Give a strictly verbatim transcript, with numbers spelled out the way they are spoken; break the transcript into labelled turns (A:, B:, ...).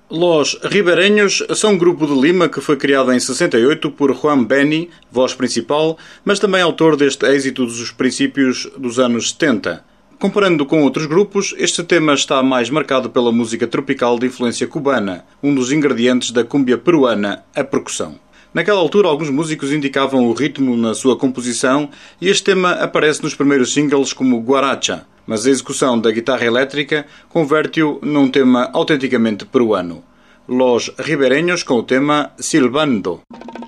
A: Los Ribereños são um grupo de Lima que foi criado em sessenta e oito por Juan Benny, voz principal, mas também autor deste êxito dos princípios dos anos setenta. Comparando com outros grupos, este tema está mais marcado pela música tropical de influência cubana, um dos ingredientes da cúmbia peruana, a percussão. Naquela altura, alguns músicos indicavam o ritmo na sua composição e este tema aparece nos primeiros singles como Guaracha, mas a execução da guitarra elétrica converte-o num tema autenticamente peruano. Los Ribereños com o tema Silbando.